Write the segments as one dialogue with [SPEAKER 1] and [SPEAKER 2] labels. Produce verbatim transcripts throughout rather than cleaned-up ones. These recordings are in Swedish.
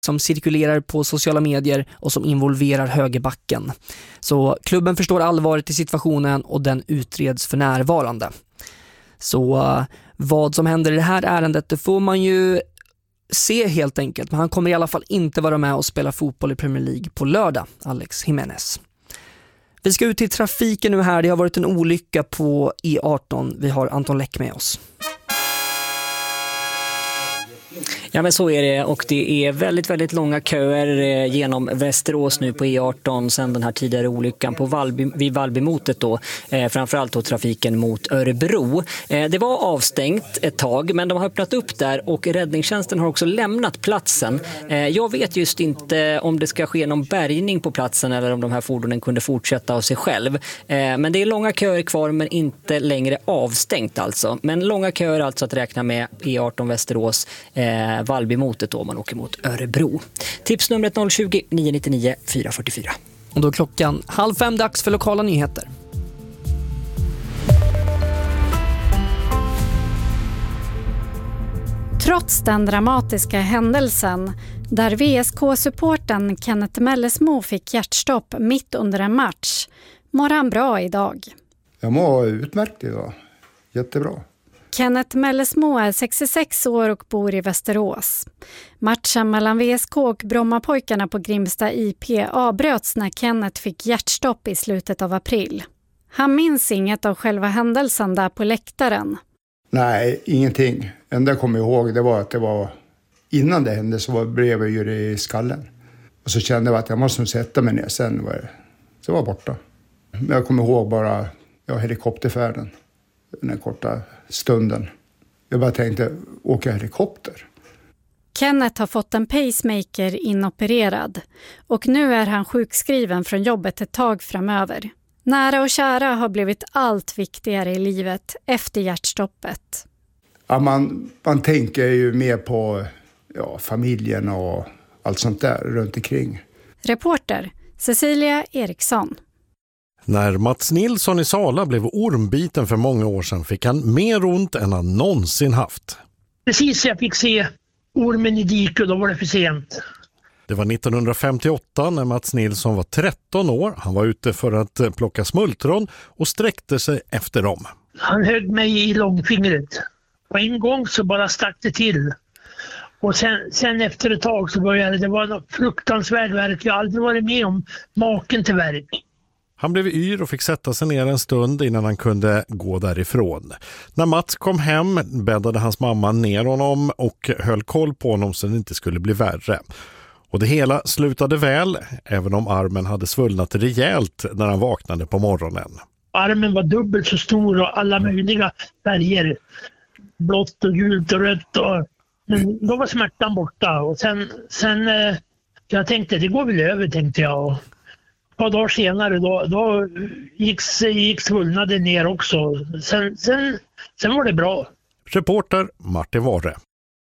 [SPEAKER 1] som cirkulerar på sociala medier och som involverar högerbacken. Så klubben förstår allvaret i situationen och den utreds för närvarande. Så uh, vad som händer i det här ärendet, det får man ju se helt enkelt. Men han kommer i alla fall inte vara med och spela fotboll i Premier League på lördag, Alex Jimenez. Vi ska ut till trafiken nu här. Det har varit en olycka på E arton. Vi har Anton Läck med oss.
[SPEAKER 2] Ja, men så är det, och det är väldigt, väldigt långa köer genom Västerås nu på E arton sedan den här tidigare olyckan på Valby, vid Valbymotet då, eh, framförallt då trafiken mot Örebro. Eh, det var avstängt ett tag, men de har öppnat upp där och räddningstjänsten har också lämnat platsen. Eh, jag vet just inte om det ska ske någon bärgning på platsen eller om de här fordonen kunde fortsätta av sig själv. Eh, men det är långa köer kvar, men inte längre avstängt alltså. Men långa köer alltså att räkna med E arton Västerås, eh, Valbymotet då om man åker mot Örebro. Tipsnumret noll tjugo, nio nio nio, fyra fyra fyra.
[SPEAKER 1] Och då är klockan halv fem, dags för lokala nyheter.
[SPEAKER 3] Trots den dramatiska händelsen där V S K-supporten Kenneth Mellesmo fick hjärtstopp mitt under en match mår han bra idag.
[SPEAKER 4] Jag mår utmärkt idag. Jättebra.
[SPEAKER 3] Kenneth Mellesmo är sextiosex år och bor i Västerås. Matchen mellan V S K och Brommapojkarna på Grimsta I P avbröts när Kenneth fick hjärtstopp i slutet av april. Han minns inget av själva händelsen där på läktaren.
[SPEAKER 4] Nej, ingenting. Enda jag kommer ihåg det var att det var innan det hände så var blev jag ju det i skallen. Och så kände jag att jag måste sätta mig ner, sen var det, så var jag borta. Men jag kommer ihåg bara ja, helikopterfärden. Den här korta stunden. Jag bara tänkte, åka helikopter.
[SPEAKER 3] Kenneth har fått en pacemaker inopererad och nu är han sjukskriven från jobbet ett tag framöver. Nära och kära har blivit allt viktigare i livet efter hjärtstoppet.
[SPEAKER 4] Ja, man, man tänker ju mer på ja, familjen och allt sånt där runt omkring.
[SPEAKER 3] Reporter Cecilia Eriksson.
[SPEAKER 5] När Mats Nilsson i Sala blev ormbiten för många år sedan fick han mer ont än han någonsin haft.
[SPEAKER 6] Precis, jag fick se ormen i diket, då var det för sent.
[SPEAKER 5] Det var nittonhundrafemtioåtta när Mats Nilsson var tretton år. Han var ute för att plocka smultron och sträckte sig efter dem.
[SPEAKER 6] Han högg mig i långfingret. Och en gång så bara stack det till. Och sen, sen efter ett tag så började det vara något fruktansvärt verk. Jag har aldrig varit med om maken till verk.
[SPEAKER 5] Han blev yr och fick sätta sig ner en stund innan han kunde gå därifrån. När Mats kom hem bäddade hans mamma ner honom och höll koll på honom så det inte skulle bli värre. Och det hela slutade väl, även om armen hade svullnat rejält när han vaknade på morgonen.
[SPEAKER 6] Armen var dubbelt så stor och alla möjliga färger. Blått och gult och rött. Och... Men då var smärtan borta. Och sen, sen eh, jag tänkte, det går väl över, tänkte jag. Och ett par dagar senare då, då gick, gick svullnaden ner också. Sen, sen, sen var det bra.
[SPEAKER 5] Reporter Martin Warre.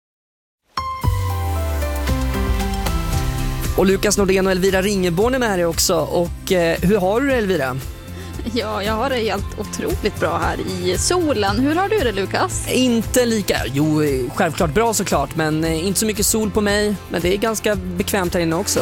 [SPEAKER 1] Och Lukas Nordén och Elvira Ringeborn är med här också. Och eh, hur har du det, Elvira?
[SPEAKER 7] Ja, jag har det helt otroligt bra här i solen. Hur har du det, Lukas?
[SPEAKER 1] Inte lika, jo självklart bra såklart, men inte så mycket sol på mig. Men det är ganska bekvämt här inne också.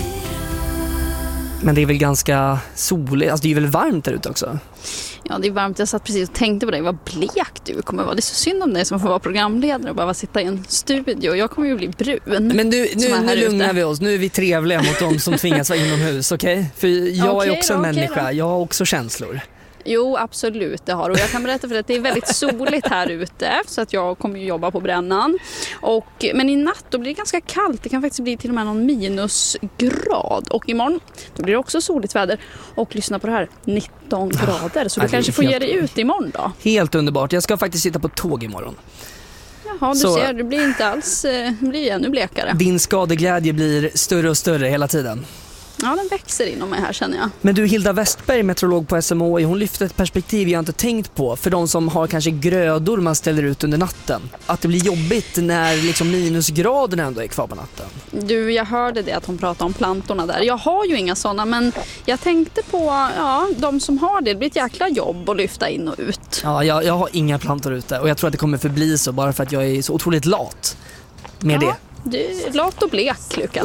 [SPEAKER 1] Men det är väl ganska soligt, alltså det är väl varmt där ute också?
[SPEAKER 7] Ja, det är varmt. Jag satt precis och tänkte på dig. Vad blek du kommer vara. Det är så synd om dig som får vara programledare och bara sitta i en studio. Jag kommer ju bli brun.
[SPEAKER 1] Men du, nu, nu lugnar vi oss. Nu är vi trevliga mot dem som tvingas vara inomhus, okej? Okay? För jag okay, är också en då, människa. Okay, jag har också känslor.
[SPEAKER 7] Jo, absolut det har. Och jag kan berätta för dig att det är väldigt soligt här ute. Så att jag kommer ju jobba på brännan. Och, men i natt då blir det ganska kallt. Det kan faktiskt bli till och med någon minusgrad. Och imorgon då blir det också soligt väder. Och lyssna på det här, nitton grader. Så du kanske får ge dig ut imorgon då.
[SPEAKER 1] Helt underbart. Jag ska faktiskt sitta på tåg imorgon.
[SPEAKER 7] Jaha, du
[SPEAKER 1] så,
[SPEAKER 7] ser. Det blir inte alls, det blir ännu blekare.
[SPEAKER 1] Din skadeglädje blir större och större hela tiden.
[SPEAKER 7] Ja, den växer inom mig här, känner jag.
[SPEAKER 1] Men du, Hilda Westberg, meteorolog på S M H I, hon lyfter ett perspektiv jag inte tänkt på för de som har kanske grödor man ställer ut under natten. Att det blir jobbigt när liksom minusgraderna ändå är kvar på natten.
[SPEAKER 7] Du, jag hörde det att hon pratade om plantorna där. Jag har ju inga sådana, men jag tänkte på ja, de som har det. Det blir ett jäkla jobb att lyfta in och ut.
[SPEAKER 1] Ja, jag, jag har inga plantor ute och jag tror att det kommer förbli så bara för att jag är så otroligt lat med
[SPEAKER 7] ja,
[SPEAKER 1] det.
[SPEAKER 7] Du är lat och blek, Lukas.